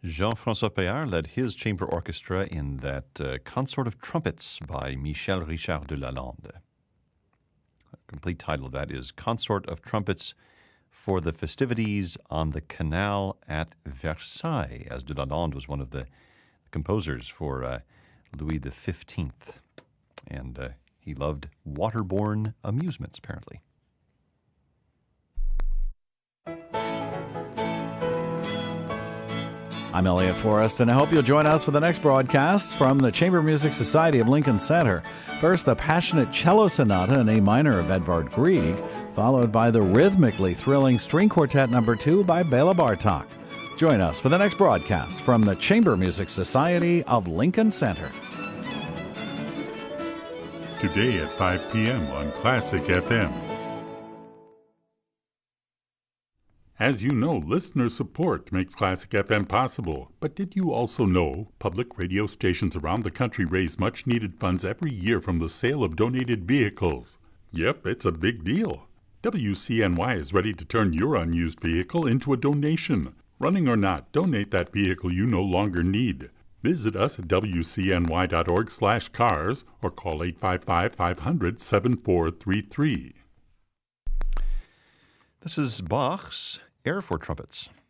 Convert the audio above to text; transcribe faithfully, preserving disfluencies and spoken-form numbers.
Jean-François Paillard led his chamber orchestra in that uh, Consort of Trumpets by Michel Richard de Lalande. The complete title of that is Consort of Trumpets for the Festivities on the Canal at Versailles, as de Lalande was one of the composers for uh, Louis the fifteenth. And uh, he loved waterborne amusements, apparently. I'm Elliot Forrest, and I hope you'll join us for the next broadcast from the Chamber Music Society of Lincoln Center. First, the passionate cello sonata in A minor of Edvard Grieg, followed by the rhythmically thrilling string quartet number two by Bela Bartok. Join us for the next broadcast from the Chamber Music Society of Lincoln Center. Today at five p.m. on Classic F M. As you know, listener support makes Classic F M possible. But did you also know public radio stations around the country raise much-needed funds every year from the sale of donated vehicles? Yep, it's a big deal. W C N Y is ready to turn your unused vehicle into a donation. Running or not, donate that vehicle you no longer need. Visit us at W C N Y dot org slash cars or call eight five five, five hundred, seven four three three. This is Bach's Air for Trumpets.